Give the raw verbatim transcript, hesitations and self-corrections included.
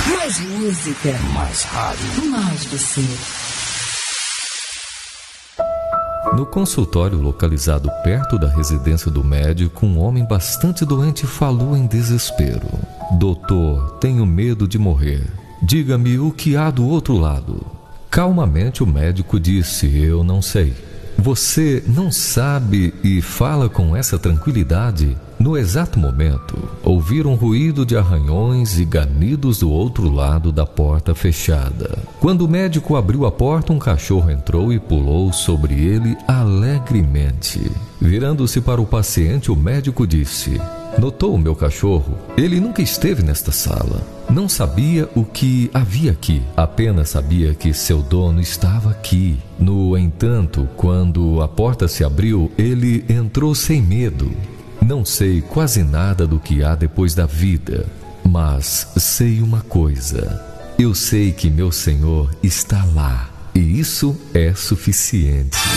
Mais música. Mais rádio. Mais você. No consultório localizado perto da residência do médico, um homem bastante doente falou em desespero: Doutor, tenho medo de morrer. Diga-me o que há do outro lado. Calmamente o médico disse: Eu não sei. Você não sabe e fala com essa tranquilidade? No exato momento, ouviram um ruído de arranhões e ganidos do outro lado da porta fechada. Quando o médico abriu a porta, um cachorro entrou e pulou sobre ele alegremente. Virando-se para o paciente, o médico disse: Notou o meu cachorro? Ele nunca esteve nesta sala. Não sabia o que havia aqui. Apenas sabia que seu dono estava aqui. No entanto, quando a porta se abriu, ele entrou sem medo. Não sei quase nada do que há depois da vida, mas sei uma coisa. Eu sei que meu Senhor está lá, e isso é suficiente.